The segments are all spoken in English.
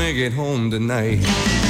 make it home tonight.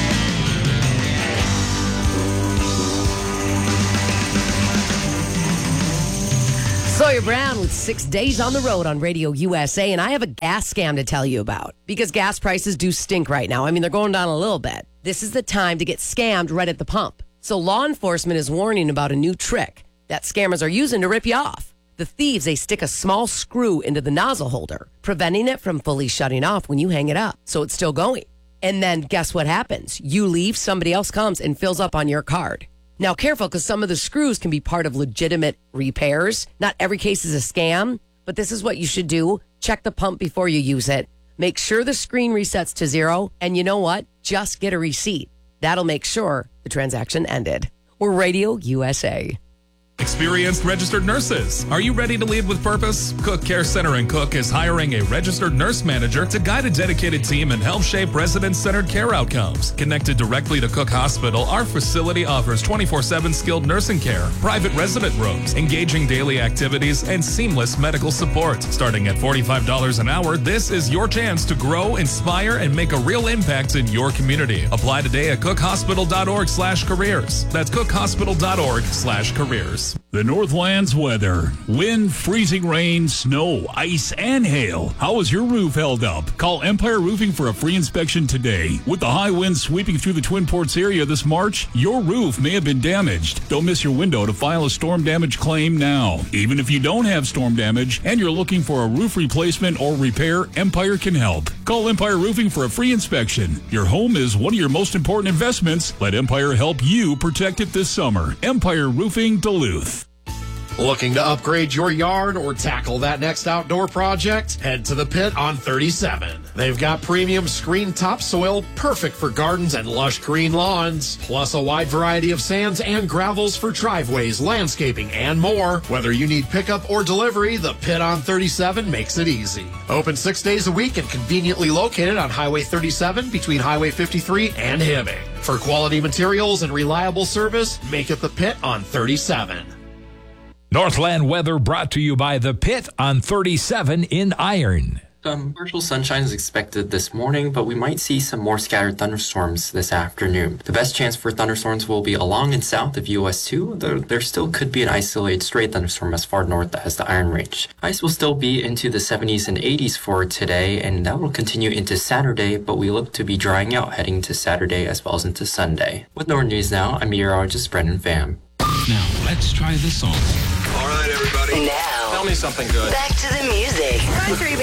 Sawyer Brown with 6 Days on the Road on Radio USA, and I have a gas scam to tell you about because gas prices do stink right now. I mean, they're going down a little bit. This is the time to get scammed right at the pump. So law enforcement is warning about a new trick that scammers are using to rip you off. The thieves, they stick a small screw into the nozzle holder, preventing it from fully shutting off when you hang it up, so it's still going. And then guess what happens? You leave, somebody else comes and fills up on your card. Now, careful, because some of the screws can be part of legitimate repairs. Not every case is a scam, but this is what you should do. Check the pump before you use it. Make sure the screen resets to 0. And you know what? Just get a receipt. That'll make sure the transaction ended. We're Radio USA. Experienced registered nurses. Are you ready to lead with purpose? Cook Care Center in Cook is hiring a registered nurse manager to guide a dedicated team and help shape resident-centered care outcomes. Connected directly to Cook Hospital, our facility offers 24/7 skilled nursing care, private resident rooms, engaging daily activities, and seamless medical support. Starting at $45 an hour, this is your chance to grow, inspire, and make a real impact in your community. Apply today at cookhospital.org/careers. That's cookhospital.org/careers. The Northlands weather. Wind, freezing rain, snow, ice, and hail. How is your roof held up? Call Empire Roofing for a free inspection today. With the high winds sweeping through the Twin Ports area this March, your roof may have been damaged. Don't miss your window to file a storm damage claim now. Even if you don't have storm damage and you're looking for a roof replacement or repair, Empire can help. Call Empire Roofing for a free inspection. Your home is one of your most important investments. Let Empire help you protect it this summer. Empire Roofing Duluth. Looking to upgrade your yard or tackle that next outdoor project? Head to the Pit on 37. They've got premium screen topsoil, perfect for gardens and lush green lawns, plus a wide variety of sands and gravels for driveways, landscaping, and more. Whether you need pickup or delivery, the Pit on 37 makes it easy. Open 6 days a week and conveniently located on Highway 37 between Highway 53 and Hibbing. For quality materials and reliable service, make it the Pit on 37. Northland weather brought to you by The Pit on 37 in Iron. Partial sunshine is expected this morning, but we might see some more scattered thunderstorms this afternoon. The best chance for thunderstorms will be along and south of US 2, though there still could be an isolated stray thunderstorm as far north as the Iron Range. Ice will still be into the 70s and 80s for today, and that will continue into Saturday, but we look to be drying out heading to Saturday as well as into Sunday. With Northern News Now, I'm meteorologist Brendan Pham. Now, let's try this song. All right, everybody. Now, Tell me something good. back to the music.